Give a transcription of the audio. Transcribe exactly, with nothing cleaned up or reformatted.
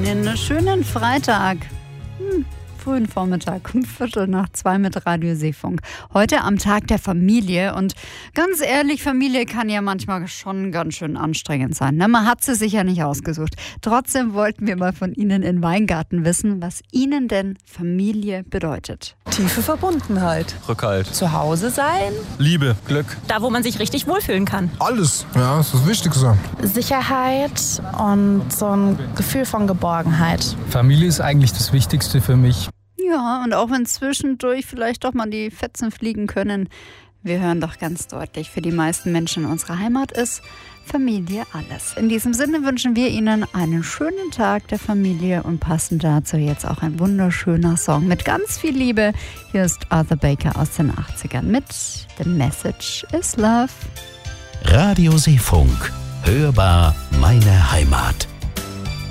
einen schönen Freitag. Hm, frühen Vormittag, um Viertel nach zwei mit Radio Seefunk. Heute am Tag der Familie. Und ganz ehrlich, Familie kann ja manchmal schon ganz schön anstrengend sein. Ne? Man hat sie sich ja nicht ausgesucht. Trotzdem wollten wir mal von Ihnen in Weingarten wissen, was Ihnen denn Familie bedeutet. Tiefe Verbundenheit. Rückhalt. Zu Hause sein. Liebe. Glück. Da, wo man sich richtig wohlfühlen kann. Alles. Ja, das ist das Wichtigste. Sicherheit und so ein Gefühl von Geborgenheit. Familie ist eigentlich das Wichtigste für mich. Ja, und auch wenn zwischendurch vielleicht doch mal die Fetzen fliegen können, wir hören doch ganz deutlich, für die meisten Menschen in unserer Heimat ist Familie alles. In diesem Sinne wünschen wir Ihnen einen schönen Tag der Familie und passend dazu jetzt auch ein wunderschöner Song mit ganz viel Liebe. Hier ist Arthur Baker aus den achtzigern mit The Message is Love. Radio Seefunk. Hörbar meine Heimat.